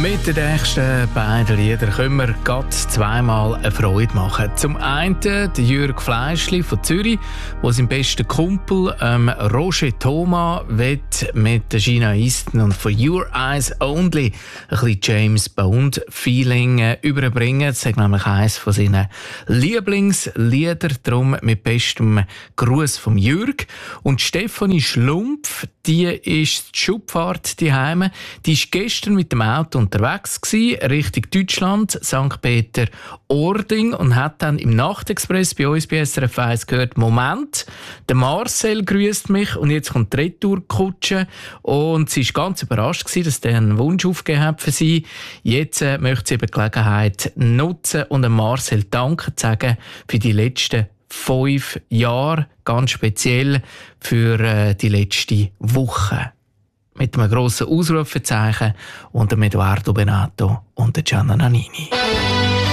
Mit den nächsten beiden Liedern können wir gerade zweimal eine Freude machen. Zum einen der Jürg Fleischli von Zürich, der seinen besten Kumpel Roger Thomas mit der Gina Easton und «For Your Eyes Only» ein bisschen James Bond-Feeling überbringen. Das ist nämlich eines von seinen Lieblingslieder, darum mit bestem Gruß vom Jürg. Und Stefanie Schlumpf, die ist die Schubfahrt daheim. Die ist gestern mit dem Auto unterwegs gewesen, Richtung Deutschland, St. Peter-Ording, und hat dann im Nachtexpress bei uns bei SRF 1 gehört: Moment, der Marcel grüßt mich und jetzt kommt die Retourkutsche. Und sie war ganz überrascht gewesen, dass der einen Wunsch aufgegeben hat für sie. Jetzt möchte sie eben die Gelegenheit nutzen und Marcel Danke zu sagen für die letzten 5 Jahre, ganz speziell für die letzte Woche. Mit einem grossen Ausrufezeichen und dem Edoardo Benato und der Gianna Nannini.